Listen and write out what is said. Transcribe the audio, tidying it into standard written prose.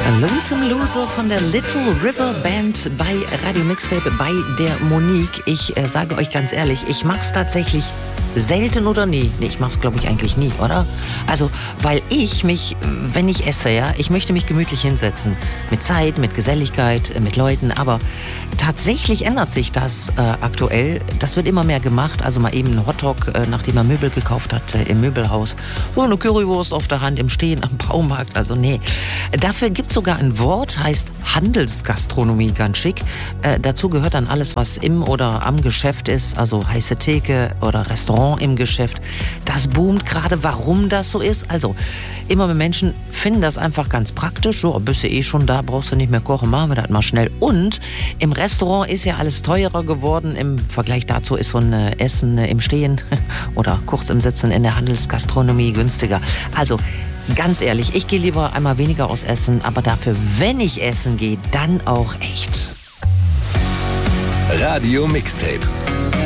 Lonesome Loser von der Little River Band bei Radio Mixtape bei der Monique. Ich sage euch ganz ehrlich, ich mach's tatsächlich selten oder nie. Nee, ich mach's, glaube ich, eigentlich nie, oder? Also, weil ich mich, wenn ich esse, ja, ich möchte mich gemütlich hinsetzen. Mit Zeit, mit Geselligkeit, mit Leuten. Aber tatsächlich ändert sich das aktuell. Das wird immer mehr gemacht. Also mal eben ein Hotdog, nachdem man Möbel gekauft hat im Möbelhaus. Oder eine Currywurst auf der Hand im Stehen am Baumarkt. Also nee. Dafür gibt's sogar ein Wort, heißt Handelsgastronomie, ganz schick. Dazu gehört dann alles, was im oder am Geschäft ist. Also heiße Theke oder Restaurant im Geschäft. Das boomt gerade. Warum das so ist? Also, immer mehr Menschen finden das einfach ganz praktisch. So, bist du eh schon da, brauchst du nicht mehr kochen, machen wir das mal schnell. Und im Restaurant ist ja alles teurer geworden. Im Vergleich dazu ist so ein Essen im Stehen oder kurz im Sitzen in der Handelsgastronomie günstiger. Also, ganz ehrlich, ich gehe lieber einmal weniger aus Essen, aber dafür, wenn ich essen gehe, dann auch echt. Radio Mixtape.